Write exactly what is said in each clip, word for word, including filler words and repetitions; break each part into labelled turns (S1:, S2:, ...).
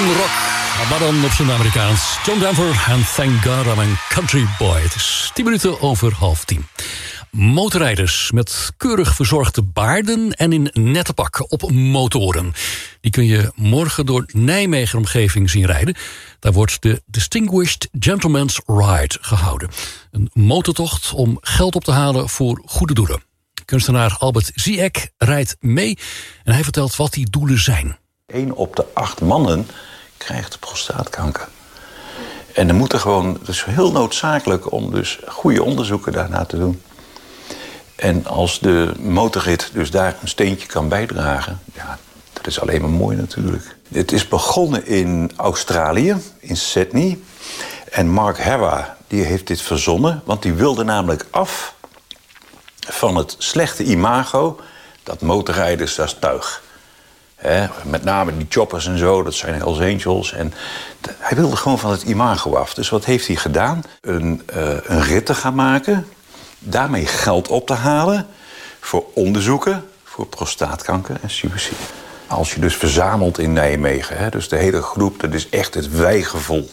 S1: Southern rock, maar dan op zijn Amerikaans. John Denver en Thank God I'm a Country Boy. Het is tien minuten over half tien. Motorrijders met keurig verzorgde baarden en in nette pak op motoren. Die kun je morgen door Nijmegen omgeving zien rijden. Daar wordt de Distinguished Gentleman's Ride gehouden. Een motortocht om geld op te halen voor goede doelen. Kunstenaar Albert Ziek rijdt mee en hij vertelt wat die doelen zijn.
S2: Eén op de acht mannen krijgt prostaatkanker. En er moeten gewoon, het is heel noodzakelijk om dus goede onderzoeken daarna te doen. En als de motorrit dus daar een steentje kan bijdragen, ja, dat is alleen maar mooi natuurlijk. Het is begonnen in Australië, in Sydney. En Mark Herwa, die heeft dit verzonnen, want die wilde namelijk af van het slechte imago dat motorrijders, dat is tuig. He, met name die choppers en zo, dat zijn Hells Angels. En de, hij wilde gewoon van het imago af. Dus wat heeft hij gedaan? Een, uh, een rit te gaan maken, daarmee geld op te halen voor onderzoeken voor prostaatkanker en suïcide. Als je dus verzamelt in Nijmegen, hè, dus de hele groep, dat is echt het wijgevoel.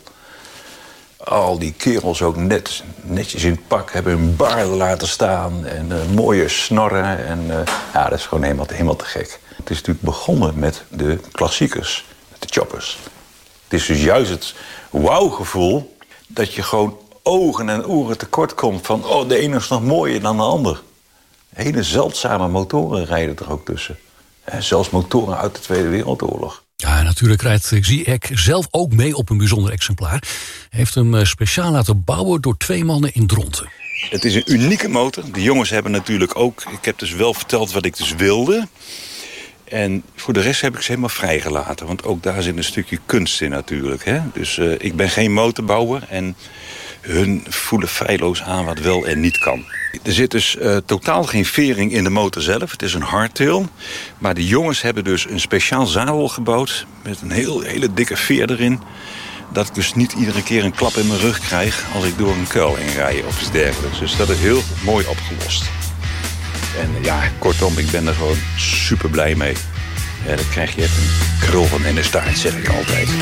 S2: Al die kerels ook net, netjes in het pak, hebben hun baarden laten staan en uh, mooie snorren. En, uh, ja, dat is gewoon helemaal, helemaal te gek. Het is natuurlijk begonnen met de klassiekers, met de choppers. Het is dus juist het wauwgevoel dat je gewoon ogen en oren tekort komt van, oh, de ene is nog mooier dan de ander. Hele zeldzame motoren rijden er ook tussen. En zelfs motoren uit de Tweede Wereldoorlog.
S1: Ja, natuurlijk rijdt Ziek zelf ook mee op een bijzonder exemplaar. Hij heeft hem speciaal laten bouwen door twee mannen in Dronten.
S2: Het is een unieke motor. De jongens hebben natuurlijk ook, ik heb dus wel verteld wat ik dus wilde. En voor de rest heb ik ze helemaal vrijgelaten. Want ook daar zit een stukje kunst in natuurlijk. Hè? Dus uh, ik ben geen motorbouwer en hun voelen feilloos aan wat wel en niet kan. Er zit dus uh, totaal geen vering in de motor zelf. Het is een hardtail. Maar de jongens hebben dus een speciaal zadel gebouwd met een heel, hele dikke veer erin. Dat ik dus niet iedere keer een klap in mijn rug krijg als ik door een kuil heen rij of iets dergelijks. Dus dat is heel mooi opgelost. En ja, kortom, ik ben er gewoon super blij mee. Ja, dan krijg je echt een krul van in de staart, zeg ik altijd.